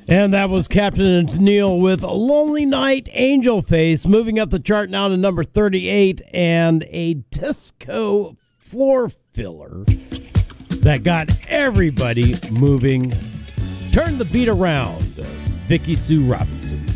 And that was Captain Neil with Lonely Night, Angel Face, moving up the chart now to number 38, and a disco floor filler that got everybody moving. Turn the beat around, Vicky Sue Robinson.